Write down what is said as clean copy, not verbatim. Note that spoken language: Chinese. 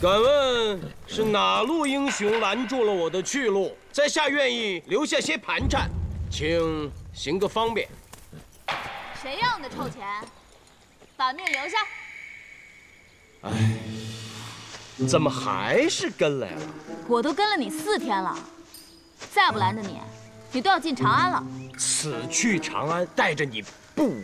敢问是哪路英雄拦住了我的去路？在下愿意留下些盘缠，请行个方便。 谁要你的臭钱？把命留下。 哎，怎么还是跟来了？ 我都跟了你4天了，再不拦着你，你都要进长安了。 此去长安，带着你不